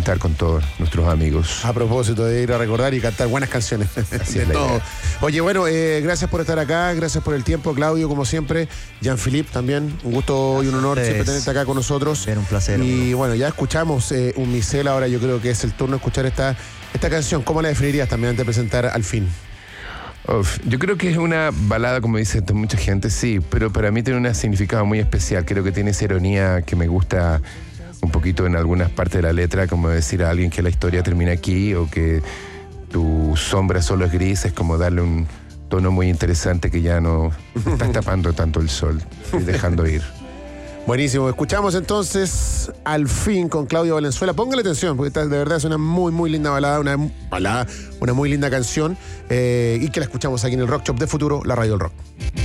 juntar con todos nuestros amigos. A propósito de ir a recordar y cantar buenas canciones. Así de es la todo. idea. Oye, bueno, gracias por estar acá, gracias por el tiempo, Claudio, como siempre. Jean-Philippe también, un gusto y un honor siempre tenerte acá con nosotros. Bien, un placer. Y bueno, ya escuchamos un Misel, ahora yo creo que es el turno de escuchar esta canción. ¿Cómo la definirías también antes de presentar Al fin? Yo creo que es una balada, como dice mucha gente, sí, pero para mí tiene un significado muy especial. Creo que tiene esa ironía que me gusta un poquito en algunas partes de la letra, como decir a alguien que la historia termina aquí o que tu sombra solo es gris, es como darle un tono muy interesante que ya no estás tapando tanto el sol y dejando ir. Buenísimo, escuchamos entonces Al fin con Claudio Valenzuela. Póngale atención, porque esta de verdad es una muy, muy linda balada, una muy linda canción, y que la escuchamos aquí en el Rock Shop de Futuro, la radio del rock.